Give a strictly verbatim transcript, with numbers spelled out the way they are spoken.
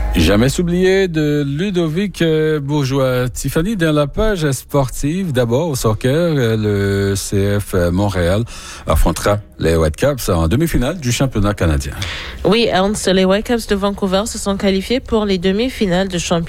Jamais s'oublier de Ludovic Bourgeois. Tiffany, dans la page sportive, d'abord au soccer, le C F Montréal affrontera les Whitecaps en demi-finale du championnat canadien. Oui, Ernst, les Whitecaps de Vancouver se sont qualifiés pour les demi-finales du championnat